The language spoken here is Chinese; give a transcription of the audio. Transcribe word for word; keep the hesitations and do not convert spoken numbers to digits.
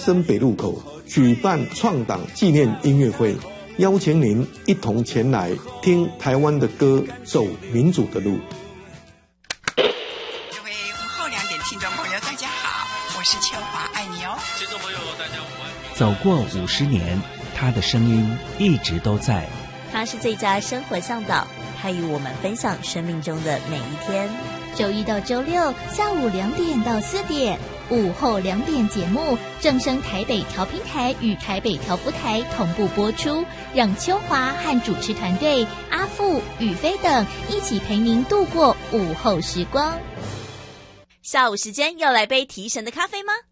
生北路口举办创党纪念音乐会，邀请您一同前来听台湾的歌，走民主的路。 各位午后两点听众朋友大家好，我是秋华，爱你哦。 听众朋友大家午安。 走过五十年，他的声音一直都在。 他是最佳生活向导，他与我们分享生命中的每一天。 周一到周六下午两点到四点，午后两点节目正声台北调频台与台北调布台同步播出，让秋华和主持团队阿富、宇飞等一起陪您度过午后时光。 下午时间要来杯提神的咖啡吗？